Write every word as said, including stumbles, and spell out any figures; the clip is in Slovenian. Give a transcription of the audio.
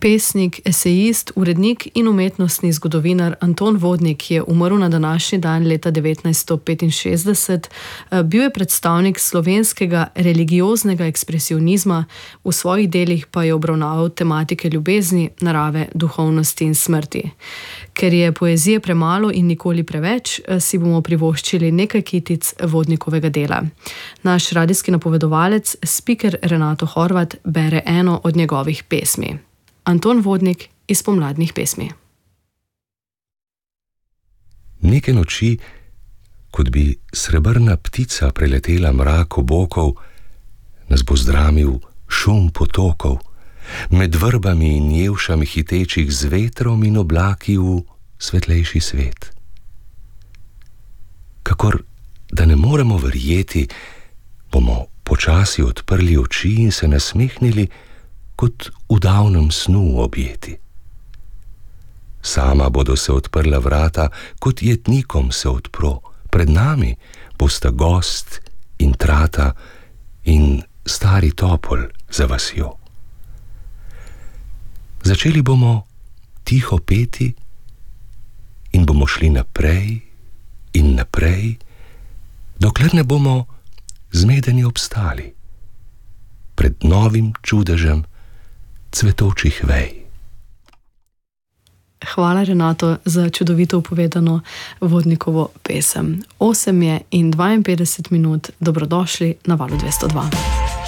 Pesnik, esejist, urednik in umetnostni zgodovinar Anton Vodnik je umrl na današnji dan leta devetnajststo petinšestdeset. Bil je predstavnik slovenskega religioznega ekspresionizma, v svojih delih pa je obravnaval tematike ljubezni, narave, duhovnosti in smrti. Ker je poezije premalo in nikoli preveč, si bomo privoščili nekaj kitic Vodnikovega dela. Naš radijski napovedovalec, spiker Renato Horvat, bere eno od njegovih pesmi. Anton Vodnik iz Pomladnih pesmi. Neke noči, kot bi srebrna ptica preletela mrak obokov, nas bo zdramil šum potokov, med vrbami in jelšami hitečih z vetrom in oblaki v svetlejši svet. Kakor da ne moremo verjeti, bomo počasi odprli oči in se nasmehnili, kot v davnem snu objeti. Sama bodo se odprla vrata, kot jetnikom se odpro, pred nami bosta gost in trata in stari topol za vasjo. Začeli bomo tiho peti in bomo šli naprej in naprej, dokler ne bomo zmedeni obstali pred novim čudežem cvetočih vej. Hvala, Renato, za čudovito upovedano Vodnikovo pesem. Osem je in dvainpetdeset minut, dobrodošli na Valu dvesto dva.